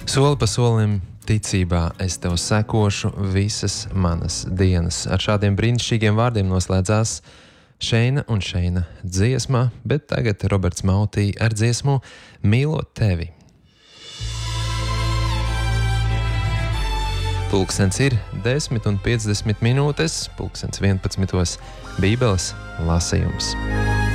Soli pa solim ticībā es tev sekošu visas manas dienas. Ar šādiem brīnišķīgiem vārdiem noslēdzās Šeina un Šeina dziesma, bet tagad Roberts Mautī ar dziesmu Mīlot tevi. Pulkstens ir 10:50, pulkstens 11. Bībeles lasījums.